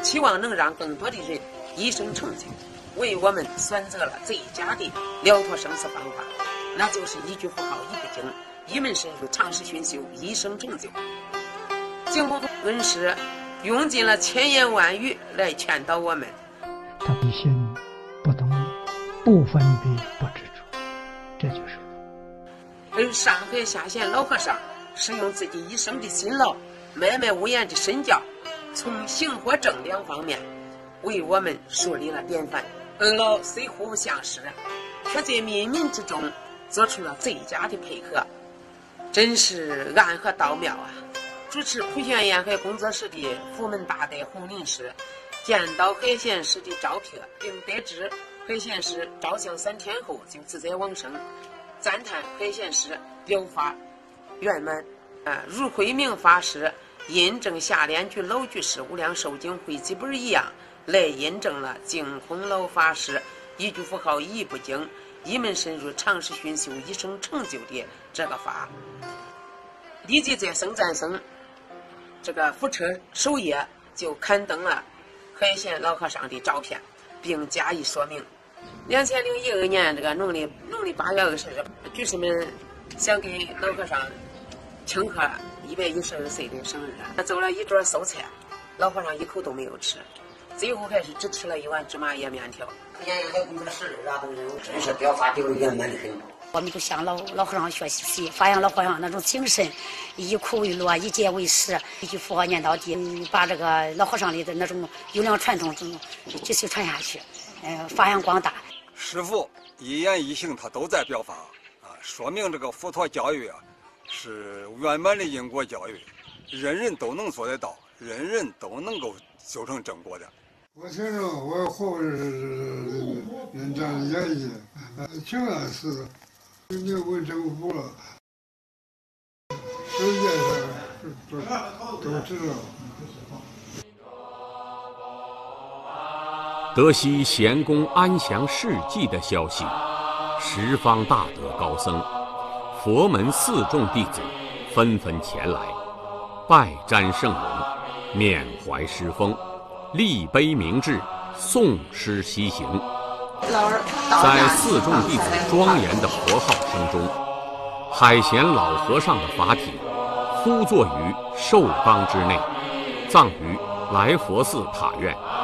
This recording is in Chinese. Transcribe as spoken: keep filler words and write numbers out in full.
期望能让更多的人一生成就，为我们选择了最佳的了脱生死方法，那就是一句佛号一不精，一门深入，长时熏修，一生成就。净空恩师用尽了千言万语来劝导我们， 他比心不动，不分别不执着，这就是佛。 而上海下县老和尚是用自己一生的辛劳，脉脉无言的身教，从行和正两方面为我们树立了典范。恩老虽互不相识，却在冥冥之中做出了最佳的配合，真是暗合道妙啊！主持普贤沿海工作室的福门大德洪林师见到海贤师的照片，并得知海贤师照相三天后就自在往生，赞叹海贤师表法圆满。啊，如慧明法师印证下联句老居士无量寿经汇集本一样，来印证了净空老法师一句佛号一不精，一门深入，长时熏修，一生成就的这个法。立即在僧赞僧这个福车首页就刊登了海贤老和尚的照片，并加以说明。两千零一二年这个农历农历八月二十日，居士们想给老和尚庆贺一百一十二岁的生日，他走了一桌素菜，老和尚一口都没有吃，最后还是只吃了一碗芝麻叶面条。 沿海工作室拉动人物真是表达得圆满的很。 我们就向老老和尚学习，发扬老和尚那种精神，以苦为乐，以戒为师，一句佛号念到底，把这个老和尚里的那种优良传统中继续传下去，呃，发扬光大。 师父一言一行他都在表法啊，说明这个佛陀教育啊是圆满的因果教育，人人都能做得到，人人都能够修成正果的。 我听着我后人人这样演绎，竟然是没有问政府了，世界上都都知道。 得悉贤公安详事迹的消息，十方大德高僧、佛门四众弟子纷纷前来，拜瞻圣容，缅怀师风，立碑明志，诵诗西行。在四众弟子庄严的佛号声中，海贤老和尚的法体呼坐于寿冈之内，葬于来佛寺塔院。